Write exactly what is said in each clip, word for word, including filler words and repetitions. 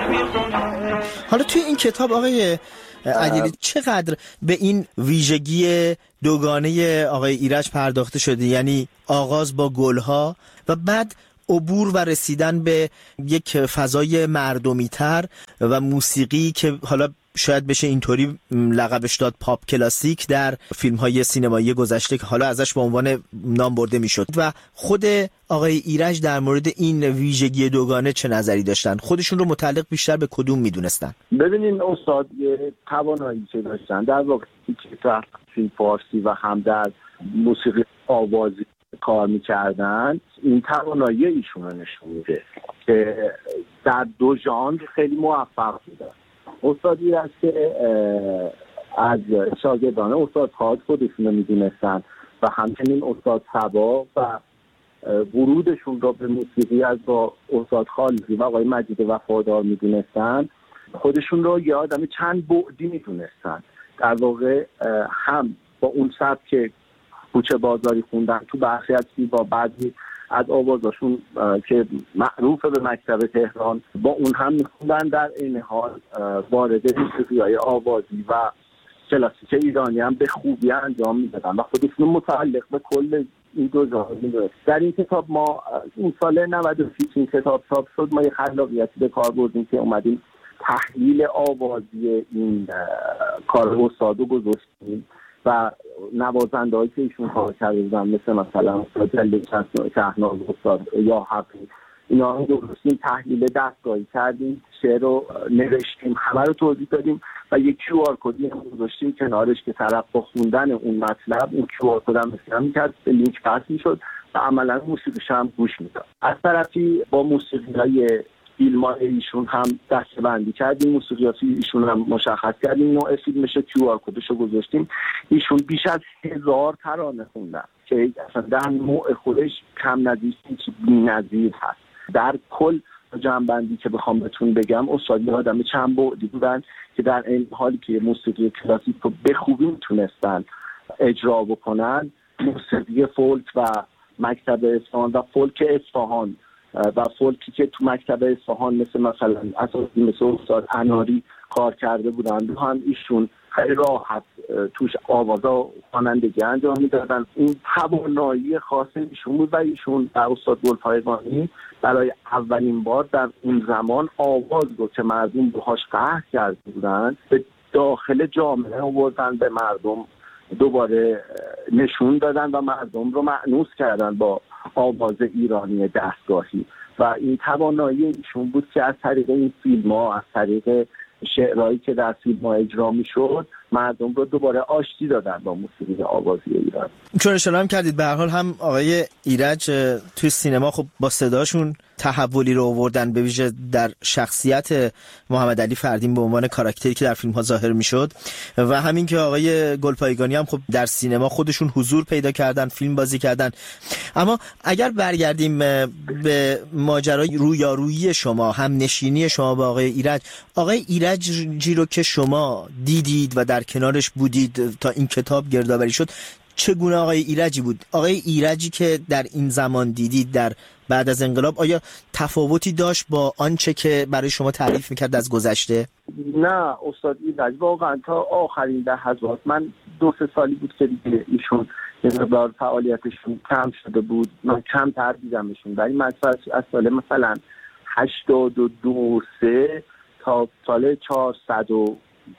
حالا توی این کتاب آقای عدیلی چقدر به این ویژگی دوگانه آقای ایرج پرداخته شده، یعنی آغاز با گلها و بعد عبور و رسیدن به یک فضای مردمی‌تر و موسیقی که حالا شاید بشه اینطوری لقبش داد پاپ کلاسیک در فیلم‌های سینمایی گذشته که حالا ازش به عنوان نام برده میشد. و خود آقای ایرج در مورد این ویژگی دوگانه چه نظری داشتن؟ خودشون رو متعلق بیشتر به کدوم میدونستن؟ ببینین استاد یه توانایی که داشتن در واقع که در فیلم فارسی و هم در موسیقی آوازی کار میکردن، این توانایی ایشون رو نشون میده که در دو ژانر خیلی موفق بودن. استادی است که از شاگردان استاد خالد خودشون رو میدونستن و همچنین استاد صبا و ورودشون رو به موسیقی از با استاد خالدی و آقای مجید وفادار میدونستن، خودشون رو یه آدم چند بعدی میدونستن. در واقع هم با اون سبک که کوچه بازاری خوندن تو برخی از با بعضی از آوازاشون که معروف به مکتب تهران با اون هم میخوندن، در این حال وارد موسیقی‌های آوازی و کلاسیک ایرانی هم به خوبی انجام میدادن و خودشون متعلق به کل این دو ژانر میدونست. در این کتاب ما این سال نود و شش این کتاب چاپ شد، ما یه خلاقیتی به کار بردیم که اومدیم تحلیل آوازی این کار استادو گذاشتیم و نوازنده هایی که ایشون کار کرده بودن مثل مثلا استاد جلیل شهناز، استاد یا حقی، اینا رو درستیم تحلیل دستگاهی کردیم، شعر رو نوشتیم، همه رو توضیح دادیم و یک کیو آر کدی هم گذاشتیم کنارش که طرف با خوندن اون مطلب اون کیو آر کد هم مثلا میکرد به لینک پس میشد و عملا موسیقیش هم گوش میداد. از طرفی با موسیقی های فیلم های ایشون هم دسته بندی کردیم، موسیقیات ایشون هم مشخص کردیم، نوع فیلمش کیو آر کدش رو گذاشتیم. ایشون بیش از هزار ترانه خوندن که اصلا در نوع خودش کم نظیر بی‌نظیر هست. در کل جمع‌بندی که بخوام بهتون بگم، استاد آدم چند بعدی بودن که در این حالی که موسیقی کلاسیک رو به خوبی میتونستن اجرا بکنن، موسیقی فولک و مکتب اصفهان و فولک اصفهان و فولکی که تو مکتب اصفهان مثل مثلا اساسی مثل استاد اناری کار کرده بودن هم ایشون خیلی راحت توش آوازا خوانندگی انجام میدادن. این توانایی خاص ایشون بود و ایشون در استاد گلپایگانی برای اولین بار در اون زمان آواز رو که مردم باهاش قهر کرده بودن به داخل جامعه آوردن، به مردم دوباره نشون دادن و مردم رو مأنوس کردن با آواز ایرانی دستگاهی و این توانایی ایشون بود که از طریق این فیلم ها، از طریق شعرهایی که در فیلم ها اجرا می شد، مردم رو دوباره آشتی دادن با موسیقی آوازی ایران. چون اشاره هم کردید به هر حال هم آقای ایرج توی سینما خب با صداشون تحولی رو آوردن، به ویژه در شخصیت محمد علی فردین به عنوان کاراکتری که در فیلم ها ظاهر میشد و همین که آقای گلپایگانی هم خب در سینما خودشون حضور پیدا کردن، فیلم بازی کردن. اما اگر برگردیم به ماجرای رویارویی شما، هم نشینی شما با آقای ایرج، آقای ایرجی رو که شما دیدید و در کنارش بودید تا این کتاب گردآوری شد، چگونه آقای ایرجی بود؟ آقای ایرجی که در این زمان دیدید در بعد از انقلاب، آیا تفاوتی داشت با آنچه که برای شما تعریف میکرد از گذشته؟ نه استاد ایرج واقعا تا آخرین لحظات، من دو سه سالی بود که دیگه ایشون یه مقدار فعالیتشون کم شده بود، من کم تر دیدمشون. در این مدفع از سال مثلا هشتاد و دو سه تا سال چهارصد و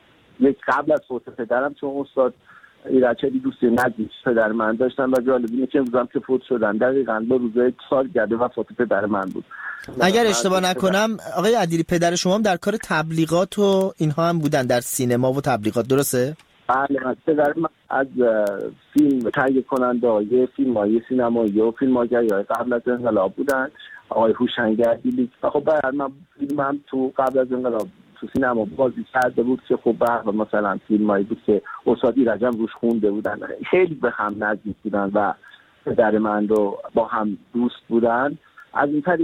یک قبل از فوت پدرم، چون استاد ایرج خیلی دوستی نزدیک پدر من داشتن و جالب اینه که امروز هم که فوت شدن دقیقاً به روز سالگرد وفات پدر من بود. اگر اشتباه نکنم آقای عدیلی پدر شما هم در کار تبلیغات و اینها هم بودن، در سینما و تبلیغات، درسته؟ بله، پدر من از فیلم تهیه کننده فیلم‌های سینمایی و فیلم‌های قبل از انقلاب بودن، آقای هوشنگ عدیلی. خب بعد من فیلمم تو قبل از انقلاب تو سینما بازی کرده بود که خب به مثلا فیلمایی بود که استاد ایرج هم روش خونده بودن، خیلی به هم نزدیک بودن و پدر من رو با هم دوست بودن. از این طریق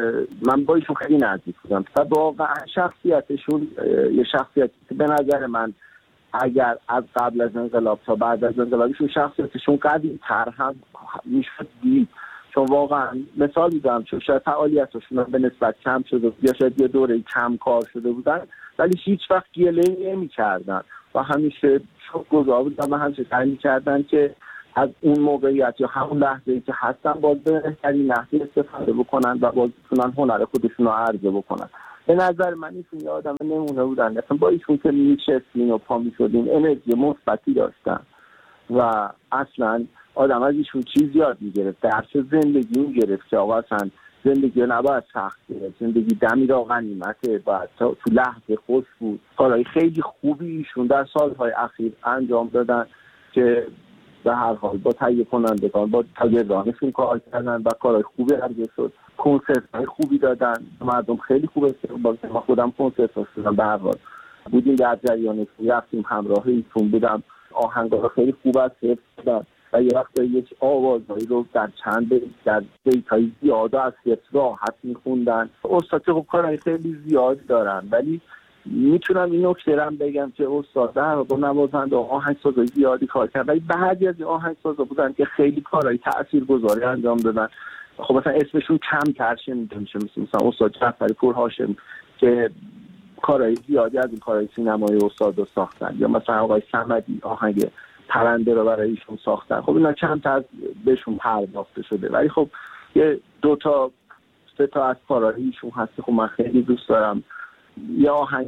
من با ایشون خیلی نزدیک بودم و واقعا شخصیتشون یه شخصیتی که به نظر من اگر از قبل از انقلاب تا بعد از انقلابشون شخصیتشون قوی تر هم میشد دید، چون واقعا مثال میزنم چون شاید فعالیتشون به نسبت کم شده یا شاید یه دوره کم کار شده بودن ولی هیچ وقت گله نمی‌کردن و همیشه شکرگزار بودن و همیشه سعی می‌کردن که از اون موقعیت یا همون لحظه‌ای که هستن باز به بهترین نحو استفاده بکنن و باز بتونن هنر خودشون رو عرضه بکنن. به نظر من ایشون یه آدم نمونه بودن، مثلا با ایشون که میشستین و پا میشدین انرژی مثبتی داشتن و اصلا آدم از ایشون چیز یاد میگرفت، درس زندگی میگرفت که آقا اصلا زندگی رو نباید سخت گرفت، زندگی دمی را غنیمته، باید تو لحظه خوش بود. کارهای خیلی خوبی ایشون در سالهای اخیر انجام دادن که به هر حال با تهیه کنندگان با تاجرانشون کار کردن و کارهای خوبی عرضه شد، کنسرت‌های خوبی دادن، مردم خیلی خوب استقبال کردن. ما خودم کنسرت داشتم، به هر حال بودیم در جریانش، رفتیم همراه ایشون بودم، آهنگا رو خیلی خوب از حفظ دادن و یه وقت یک آوازهایی رو در چند در بیت‌های زیاد از حفظ راحت می‌خوندن. استاد که خب کارهای خیلی زیاد دارن ولی میتونم این نکته رو بگم که استاد در با نوازنده آهنگسازای زیادی کار کرد ولی بعضی از آهنگسازا بودن که خیلی کارهای تاثیرگذاری انجام دادن. خب مثلا اسمشون کمتر شنیده میشه، مثلا استاد جعفری پورهاشم که کارهای زیادی از این کارهای سینمایی استاد رو ساختن، یا مثلا آقای صمدی آهنگ پرنده رو برای ایشون ساختن. خب اینا چند بهشون پرداخته شده ولی خب یه دو تا سه تا از کارهای ایشون هست خب من خیلی دوست دارم. یه آهنگ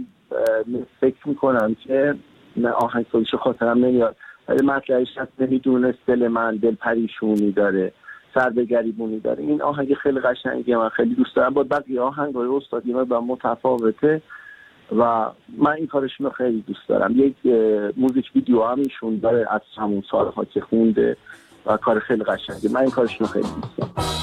فکر میکنم که آهنگ سازیشو خاطرم نمیاد ولی مطلعش هست نمیدونست دل من دل پریشونی داره سر به گریبونی داره. این آهنگ خیلی قشنگیه، من خیلی دوست دارم. با بقیه آهنگ‌های استادی من با متفاوته و من این کارشون رو خیلی دوست دارم. یک موزیک ویدیو هم ایشون داره از همون سالها که خونده و کار خیلی قشنگه، من این کارشون رو خیلی دوست دارم.